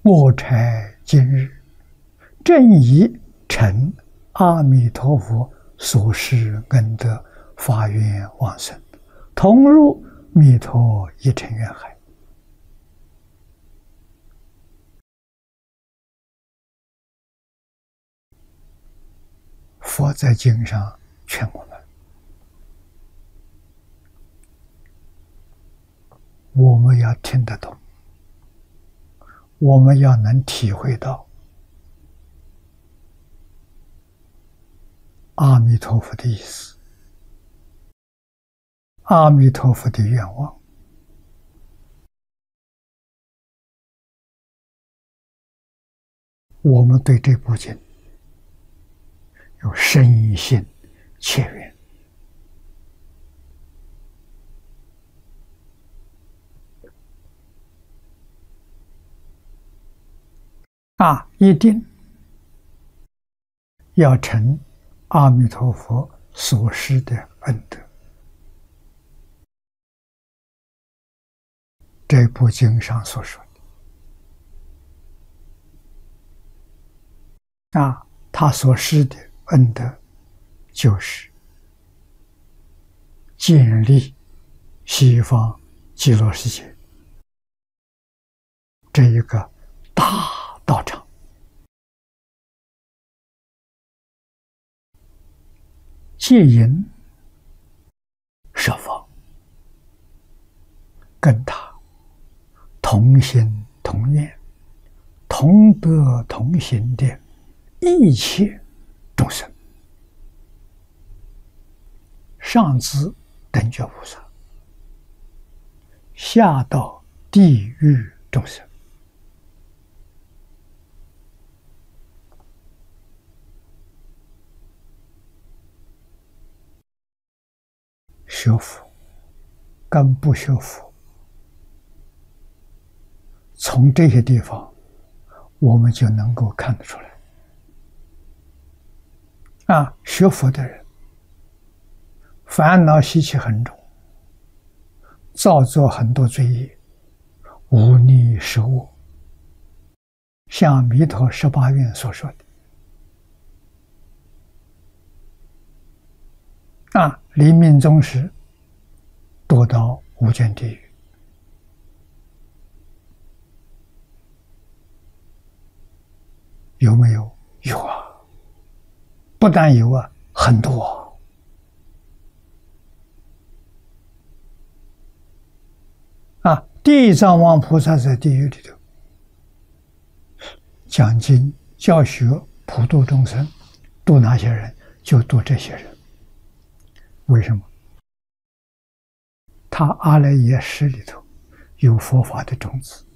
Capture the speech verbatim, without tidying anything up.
我柴今日，正以成阿弥陀佛所施恩德，发愿往生，同入弥陀一尘愿海。佛在经上劝我们，我们要听得懂，我们要能体会到阿弥陀佛的意思，阿弥陀佛的愿望。我们对这部经有深信切愿啊，一定要成阿弥陀佛所施的恩德。这部经上所说的啊，他所施的恩德就是建立西方极乐世界这一个大道场，戒淫设法跟他同心同愿、同德同行的一切众生，上至等觉菩萨，下到地狱众生，学佛跟不学佛，从这些地方我们就能够看得出来。啊，学佛的人烦恼习气很重，造作很多罪业，无逆十恶，像弥陀十八愿所说的啊，临命终时堕到无间地狱。有没有？有啊，不但有啊，很多啊。地藏王菩萨在地狱里头讲经教学普度众生，度哪些人？就度这些人。为什么？他阿赖耶识里头有佛法的种子，